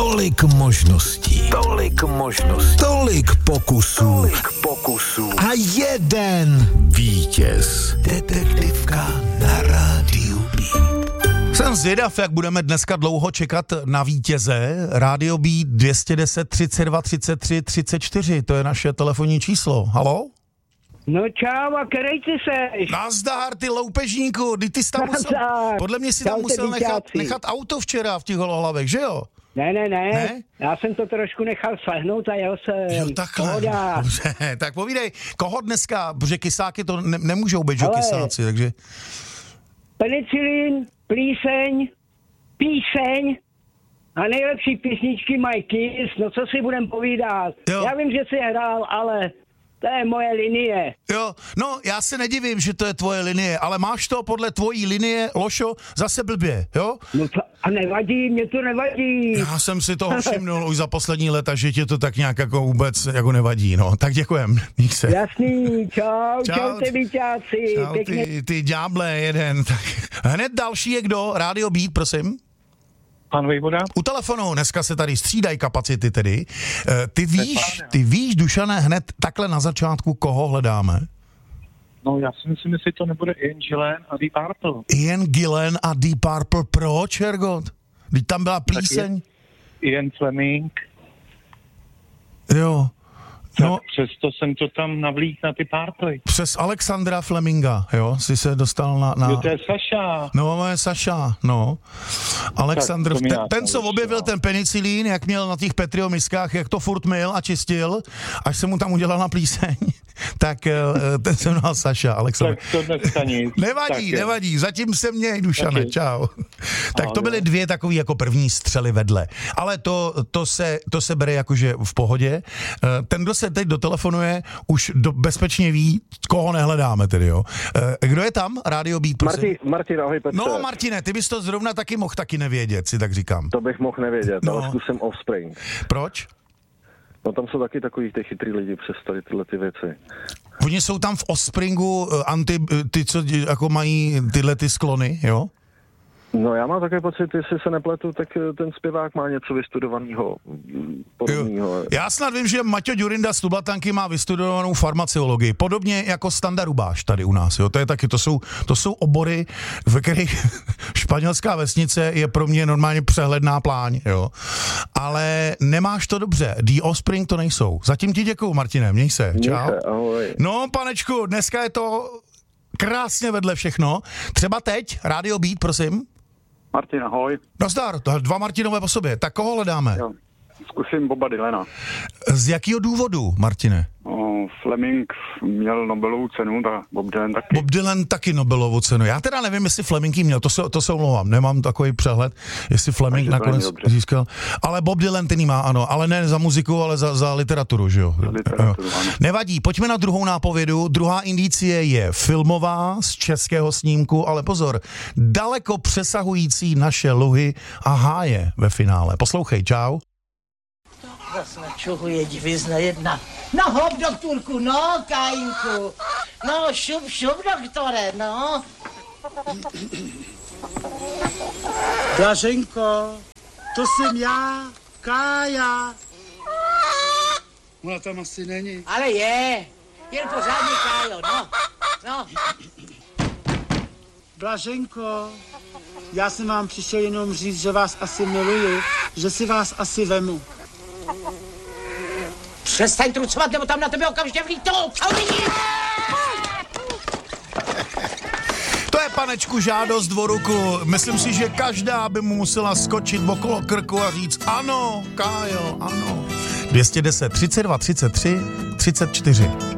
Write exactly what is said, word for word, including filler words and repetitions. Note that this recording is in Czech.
Tolik možností, tolik možností, tolik pokusů, tolik pokusů a jeden vítěz. Detektivka na rádiu Beat. Jsem zvědav, jak budeme dneska dlouho čekat na vítěze. Rádio Beat dvě stě deset třicet dva třicet tři třicet čtyři, to je naše telefonní číslo. Haló? No čau, a kerej ty seš? Nazdar, ty loupežníku, ty jsi tam musel, podle mě si tam musel nechat, nechat auto včera v těch holohlavech, že jo? Ne, ne, ne, ne, já jsem to trošku nechal slehnout a jel jsem. Jo, takhle, dobře, tak povídej, koho dneska, protože kysáky to ne, nemůžou být, že kysáci, takže... Penicilin, plíseň, píseň a nejlepší písničky mají Kiss, no co si budem povídat. Jo. Já vím, že jsi hrál, ale... To je moje linie. Jo, no já se nedivím, že to je tvoje linie, ale máš to podle tvojí linie, Lošo, zase blbě, jo? No to, a nevadí, mě to nevadí. Já jsem si toho všimnul už za poslední léta, že tě to tak nějak jako vůbec jako nevadí, no. Tak děkujem, dík se. Jasný, čau, čau, čau ty víťáci. Čau ty, ty ďáble jeden. Tak hned další je kdo? Rádio Beat, prosím. Pan Vejvoda? U telefonu, dneska se tady střídají kapacity tedy. Ty víš, ty víš, Dušané, hned takhle na začátku, koho hledáme? No já si myslím, jestli to nebude Ian Gillan a Deep Purple. Ian Gillan a Deep Purple, proč, Hergot? Když tam byla plíseň? Ian Fleming. Jo. No, přesto jsem to tam navlík na ty Purple. Přes Alexandra Fleminga, jo, si se dostal na... na... Jo, to je Saša. No, to je Saša, no. Alexandr, ten, ten, co objevil ten penicilín, jak měl na těch petriomiskách, jak to furt myl a čistil, až se mu tam udělala plíseň, tak ten se jmenoval Saša, Alexandr. Tak to dneska nic. Nevadí, tak nevadí, zatím se měj, Dušane, taky. Čau. Tak to byly dvě takové jako první střely vedle. Ale to, to, se, to se bere jakože v pohodě. Ten, kdo se teď dotelefonuje, už do, bezpečně ví, koho nehledáme tedy, jo. Kdo je tam? Rádio Beat, prosím. Martin, Martin, ahoj Petře. No Martine, ty bys to zrovna taky mohl taky nevědět, si tak říkám. To bych mohl nevědět, no. Ale zkusím Offspring. Proč? No tam jsou taky takový ty chytrý lidi přes tady tyhle ty věci. Oni jsou tam v Offspringu anti, ty, co jako mají tyhle ty sklony, jo? No já mám také pocit, jestli se nepletu, tak ten zpěvák má něco vystudovaného, podobného. Já snad vím, že Maťo Ďurinda z Tublatanky má vystudovanou farmaceologii, podobně jako Standa Rubáš tady u nás, jo. To je taky, to jsou, to jsou obory, ve kterých španělská vesnice je pro mě normálně přehledná pláň, jo. Ale nemáš to dobře, The Offspring to nejsou. Zatím ti děkuju, Martine, měj se, čau. Měj se, ahoj. No, panečku, dneska je to krásně vedle všechno. Třeba teď, Rádio Beat, prosím. Martin, ahoj. Nazdar, dva Martinové po sobě. Tak koho hledáme? Jo, zkusím Boba Dylana. Z jakého důvodu, Martine? O, Fleming měl Nobelovu cenu, tak Bob Dylan taky. Bob Dylan taky Nobelovu cenu. Já teda nevím, jestli Fleming jí měl, to se, to se omlouvám, nemám takový přehled, jestli Fleming nakonec získal. Ale Bob Dylan ten jí má, ano, ale ne za muziku, ale za, za literaturu, že jo? Za literaturu, ano. Nevadí, pojďme na druhou nápovědu. Druhá indicie je filmová z českého snímku, ale pozor, daleko přesahující naše luhy a háje ve finále. Poslouchej, čau. Zas načuhuje divizna jedna. No hop, doktorku, no, Kajinku. No, šup, šup, doktore, no. Blaženko, to jsem já, Kája. Ona tam asi není. Ale je, jen pořádně, Kájo, no, no. Blaženko, já jsem vám přišel jenom říct, že vás asi miluju, že si vás asi vemu. Přestaň trucovat, nebo tam na tebe okamžitě vlítou! To je, panečku, žádost dvoruku. Myslím si, že každá by mu musela skočit okolo krku a říct ano, Kájo, ano. dvě stě deset třicet dva třicet tři třicet čtyři.